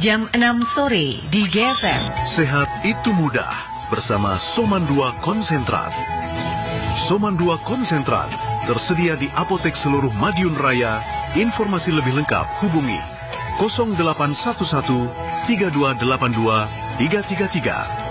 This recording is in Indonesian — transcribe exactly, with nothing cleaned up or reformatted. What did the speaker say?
jam enam sore di G F M. Sehat itu mudah bersama Soman dua Konsentrat. Soman dua Konsentrat tersedia di apotek seluruh Madiun Raya. Informasi lebih lengkap hubungi nol delapan satu satu tiga dua delapan dua tiga tiga tiga.